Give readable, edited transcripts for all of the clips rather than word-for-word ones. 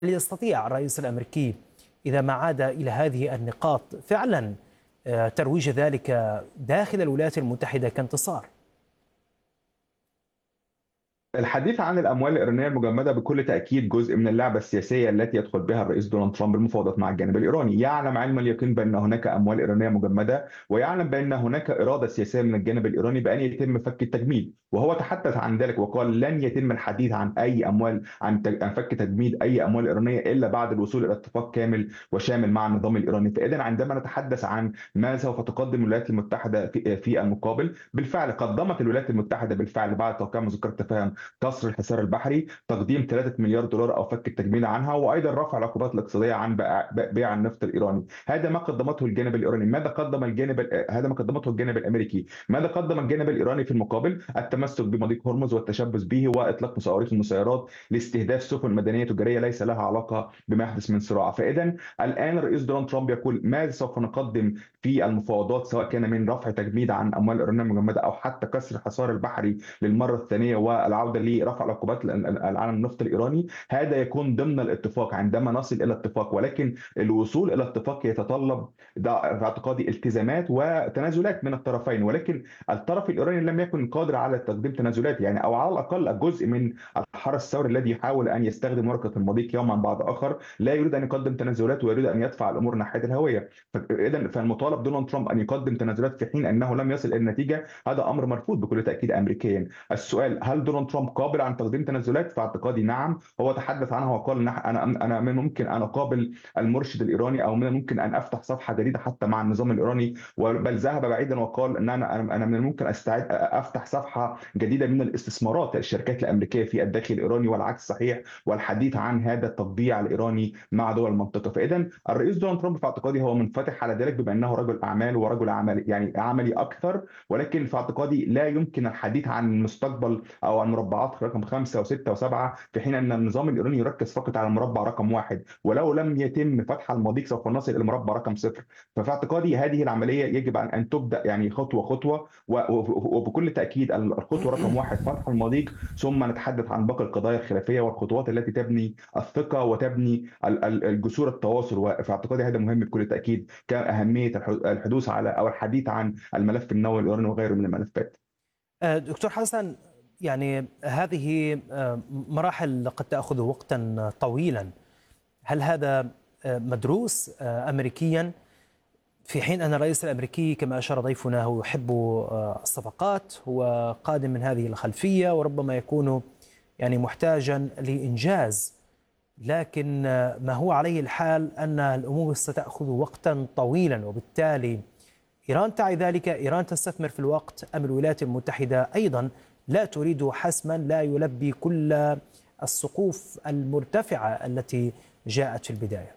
يستطيع الرئيس الأمريكي إذا ما عاد إلى هذه النقاط فعلا ترويج ذلك داخل الولايات المتحدة كانتصار؟ الحديث عن الاموال الايرانيه المجمده بكل تاكيد جزء من اللعبه السياسيه التي يدخل بها الرئيس دونالد ترامب المفاوضات مع الجانب الايراني. يعلم علم اليقين بان هناك اموال ايرانيه مجمده، ويعلم بان هناك اراده سياسيه من الجانب الايراني بان يتم فك التجميد، وهو تحدث عن ذلك وقال لن يتم الحديث عن اي اموال عن فك تجميد اي اموال ايرانيه الا بعد الوصول الى اتفاق كامل وشامل مع النظام الايراني. فاذا عندما نتحدث عن ما سوف تقدم الولايات المتحده في المقابل، بالفعل قدمت الولايات المتحده بالفعل بعد توقيع مذكره تفاهم كسر الحصار البحري، تقديم 3 مليار دولار او فك التجميد عنها، وايضا رفع العقوبات الاقتصاديه عن بيع النفط الايراني. هذا ما قدمته الجانب الايراني. هذا ما قدمته الجانب الامريكي. ماذا قدم الجانب الايراني في المقابل؟ التمسك بمضيق هرمز والتشبث به، واطلاق صواريخ المسيرات لاستهداف سفن مدنيه تجاريه ليس لها علاقه بما يحدث من صراع. فاذا الان الرئيس دونالد ترامب يقول ماذا سوف نقدم في المفاوضات، سواء كان من رفع تجميد عن اموال ايرانيه مجمده او حتى كسر الحصار البحري للمره الثانيه والعوده لرفع العقوبات على النفط الايراني. هذا يكون ضمن الاتفاق عندما نصل الى اتفاق، ولكن الوصول الى اتفاق يتطلب في اعتقادي التزامات وتنازلات من الطرفين، ولكن الطرف الايراني لم يكن قادر على تقديم تنازلات، يعني او على الاقل جزء من الحرس الثوري الذي يحاول ان يستخدم ورقه المضيق يوما بعد اخر لا يريد ان يقدم تنازلات ويريد ان يدفع الامور ناحيه الهويه. اذا فالمطالب دونالد ترامب ان يقدم تنازلات في حين انه لم يصل الى النتيجه، هذا امر مرفوض بكل تاكيد امريكيا. السؤال هل دونالد ترامب قابل عن تقديم تنازلات؟ في اعتقادي نعم. هو تحدث عنها وقال ان انا من ممكن ان اقابل المرشد الايراني، او من الممكن ان افتح صفحه جديده حتى مع النظام الايراني، بل ذهب بعيدا وقال ان انا من الممكن استعد افتح صفحه جديده من الاستثمارات الشركات الامريكيه في الداخل الايراني، والعكس صحيح، والحديث عن هذا التطبيع الايراني مع دول المنطقه. فاذا الرئيس دونالد ترامب في اعتقادي هو منفتح على ذلك بما انه رجل اعمال ورجل عمل يعني عملي اكثر، ولكن في اعتقادي لا يمكن الحديث عن المستقبل او عن مربعات رقم 5 و6 و7 في حين ان النظام الايراني يركز فقط على المربع رقم 1، ولو لم يتم فتح المضيق سوف نصل الى المربع رقم 0. ففي اعتقادي هذه العمليه يجب ان تبدا يعني خطوه خطوه، وبكل تاكيد الخطوه رقم 1 فتح المضيق، ثم نتحدث عن باقي القضايا الخلافيه والخطوات التي تبني الثقه وتبني الجسور التواصل. وفي اعتقادي هذا مهم بكل تاكيد كاهميه الحدوث على او الحديث عن الملف النووي الايراني وغيره من الملفات. دكتور حسن، يعني هذه مراحل قد تأخذ وقتا طويلا. هل هذا مدروس أمريكيا، في حين أن الرئيس الأمريكي كما أشار ضيفنا هو يحب الصفقات، هو قادم من هذه الخلفية وربما يكون يعني محتاجا لإنجاز، لكن ما هو عليه الحال أن الأمور ستأخذ وقتا طويلا، وبالتالي إيران تعي ذلك. إيران تستثمر في الوقت أم الولايات المتحدة أيضا لا تريد حسما لا يلبي كل السقوف المرتفعة التي جاءت في البداية؟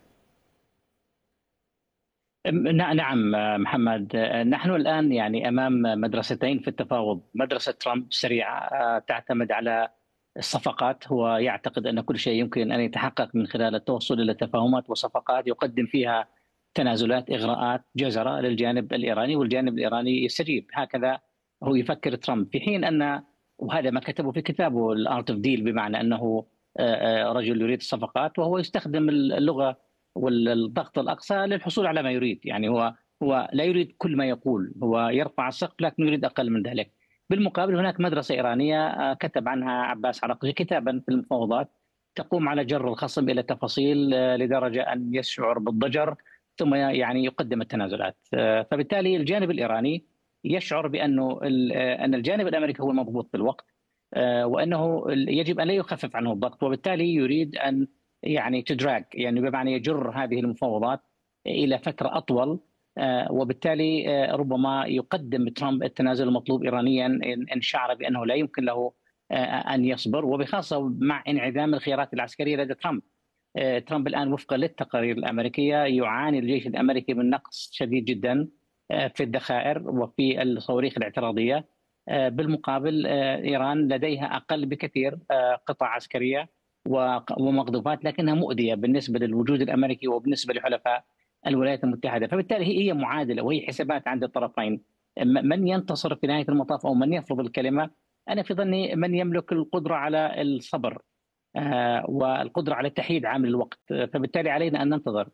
نعم محمد، نحن الآن يعني أمام مدرستين في التفاوض. مدرسة ترامب سريعة تعتمد على الصفقات، هو يعتقد أن كل شيء يمكن أن يتحقق من خلال التوصل إلى تفاهمات وصفقات يقدم فيها تنازلات، إغراءات، جزرة للجانب الإيراني، والجانب الإيراني يستجيب. هكذا هو يفكر ترامب، في حين أن وهذا ما كتبه في كتابه الارت اوف ديل، بمعنى أنه رجل يريد الصفقات وهو يستخدم اللغة والضغط الأقصى للحصول على ما يريد. يعني هو لا يريد كل ما يقول، هو يرفع السقف لكن يريد أقل من ذلك. بالمقابل هناك مدرسة إيرانية كتب عنها عباس عراقجي كتابا في المفاوضات تقوم على جر الخصم إلى تفاصيل لدرجة أن يشعر بالضجر، ثم يعني يقدم التنازلات. فبالتالي الجانب الإيراني يشعر بأنه أن الجانب الأمريكي هو المضبوط بالوقت، وأنه يجب أن لا يخفف عنه الضغط، وبالتالي يريد أن يعني تدراج، يعني بمعنى يجر هذه المفاوضات إلى فترة أطول. وبالتالي ربما يقدم ترامب التنازل المطلوب إيرانيا إن شعر بأنه لا يمكن له أن يصبر، وبخاصة مع انعدام الخيارات العسكرية لدى ترامب. ترامب الآن وفقا للتقارير الأمريكية يعاني الجيش الأمريكي من نقص شديد جدا في الذخائر وفي الصواريخ الاعتراضية. بالمقابل إيران لديها أقل بكثير قطع عسكرية ومقذوفات، لكنها مؤذية بالنسبة للوجود الأمريكي وبالنسبة لحلفاء الولايات المتحدة. فبالتالي هي معادلة وهي حسابات عند الطرفين، من ينتصر في نهاية المطاف أو من يفرض الكلمة. أنا في ظني من يملك القدرة على الصبر والقدرة على تحييد عامل الوقت، فبالتالي علينا أن ننتظر.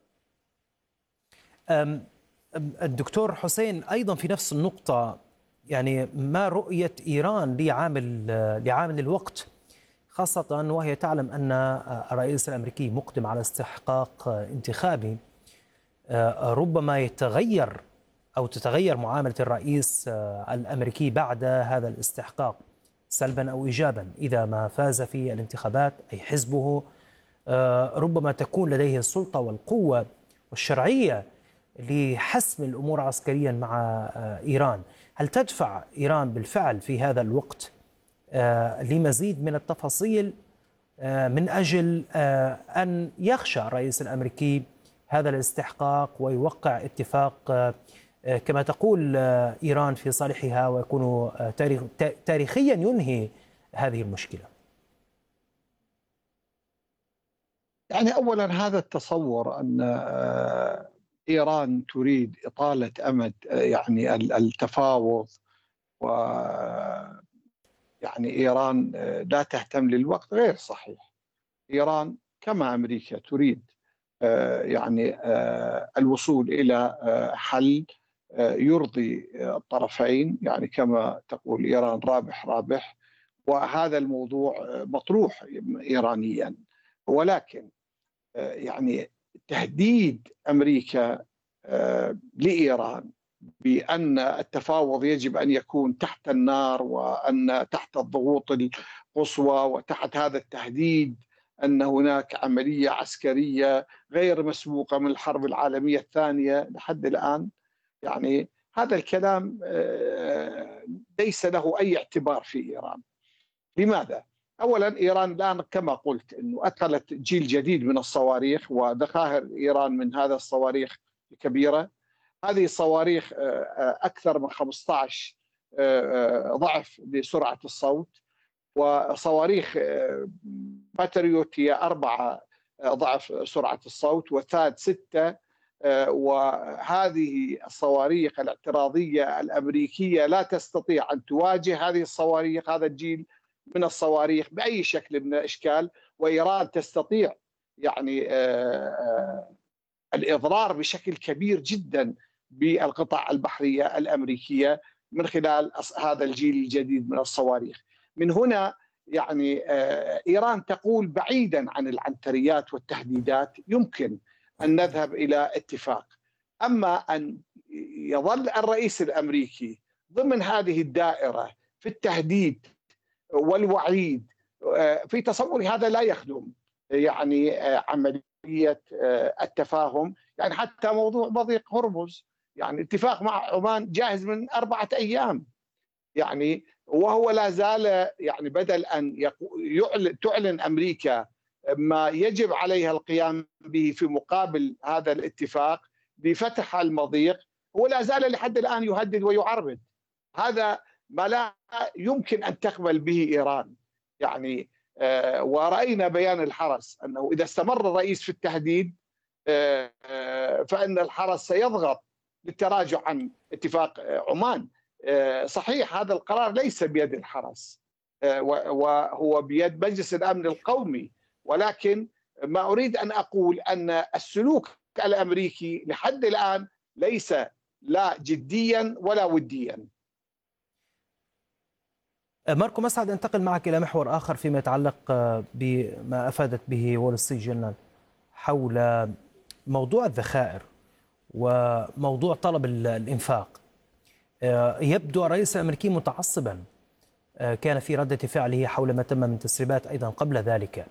الدكتور حسين، أيضا في نفس النقطة، يعني ما رؤية إيران لعامل الوقت، خاصة وهي تعلم أن الرئيس الأمريكي مقدم على استحقاق انتخابي، ربما يتغير أو تتغير معاملة الرئيس الأمريكي بعد هذا الاستحقاق سلبا أو إيجابا. إذا ما فاز في الانتخابات أي حزبه، ربما تكون لديه السلطة والقوة والشرعية لحسم الأمور عسكريا مع إيران. هل تدفع إيران بالفعل في هذا الوقت لمزيد من التفاصيل من أجل أن يخشى الرئيس الأمريكي هذا الاستحقاق ويوقع اتفاق كما تقول إيران في صالحها ويكون تاريخيا ينهي هذه المشكلة؟ يعني أولا هذا التصور أن إيران تريد إطالة أمد يعني التفاوض، و يعني إيران لا تهتم للوقت غير صحيح. إيران كما أمريكا تريد يعني الوصول إلى حل يرضي الطرفين، يعني كما تقول إيران رابح رابح، وهذا الموضوع مطروح إيرانيا. ولكن يعني تهديد أمريكا لإيران بأن التفاوض يجب أن يكون تحت النار وأن تحت الضغوط القصوى، وتحت هذا التهديد أن هناك عملية عسكرية غير مسبوقة من الحرب العالمية الثانية لحد الآن، يعني هذا الكلام ليس له أي اعتبار في إيران. لماذا؟ أولا إيران الآن كما قلت أنه أدخلت جيل جديد من الصواريخ، وذخائر إيران من هذا الصواريخ كبيرة. هذه الصواريخ أكثر من 15 ضعف لسرعة الصوت، وصواريخ باتريوت هي 4 ضعف سرعة الصوت، وثاد 6. وهذه الصواريخ الاعتراضية الأمريكية لا تستطيع أن تواجه هذه الصواريخ، هذا الجيل من الصواريخ بأي شكل من الأشكال. وإيران تستطيع يعني الإضرار بشكل كبير جدا بالقطع البحرية الأمريكية من خلال هذا الجيل الجديد من الصواريخ. من هنا يعني إيران تقول بعيدا عن العنتريات والتهديدات يمكن أن نذهب إلى اتفاق. أما أن يظل الرئيس الأمريكي ضمن هذه الدائرة في التهديد والوعيد، في تصوري هذا لا يخدم يعني عملية التفاهم. يعني حتى موضوع مضيق هرمز، يعني اتفاق مع عمان جاهز من 4 أيام، يعني وهو لا زال يعني بدل أن تعلن أمريكا ما يجب عليها القيام به في مقابل هذا الاتفاق بفتح المضيق، هو لا زال لحد الآن يهدد ويعربد. هذا ما لا يمكن أن تقبل به إيران. يعني ورأينا بيان الحرس أنه إذا استمر الرئيس في التهديد فإن الحرس سيضغط للتراجع عن اتفاق عمان. صحيح هذا القرار ليس بيد الحرس وهو بيد مجلس الأمن القومي، ولكن ما أريد أن أقول أن السلوك الأمريكي لحد الآن ليس لا جديا ولا وديا. ماركو مسعد، انتقل معك إلى محور آخر فيما يتعلق بما أفادت به وول ستريت جورنال حول موضوع الذخائر وموضوع طلب الإنفاق. يبدو الرئيس الأمريكي متعصبا، كان في ردة فعله حول ما تم من تسريبات أيضا قبل ذلك.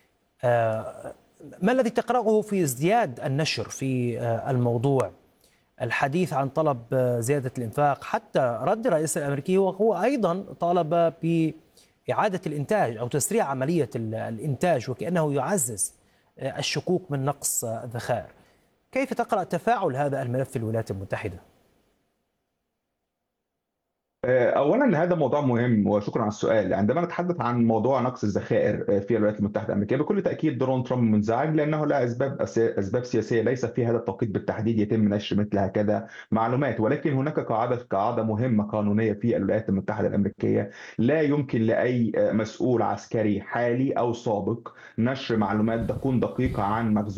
ما الذي تقرأه في ازدياد النشر في الموضوع، الحديث عن طلب زيادة الإنفاق، حتى رد الرئيس الأمريكي وهو أيضا طالب بإعادة الإنتاج أو تسريع عملية الإنتاج، وكأنه يعزز الشكوك من نقص الذخائر. كيف تقرأ تفاعل هذا الملف في الولايات المتحدة؟ اولا هذا موضوع مهم وشكرا على السؤال. عندما نتحدث عن موضوع نقص الذخائر في الولايات المتحده الامريكيه، بكل تاكيد دونالد ترامب منزعج لانه لا اسباب سياسيه، ليس في هذا التوقيت بالتحديد يتم نشر مثل هكذا معلومات. ولكن هناك قاعده مهمه قانونيه في الولايات المتحده الامريكيه: لا يمكن لاي مسؤول عسكري حالي او سابق نشر معلومات تكون دقيقه عن مخزون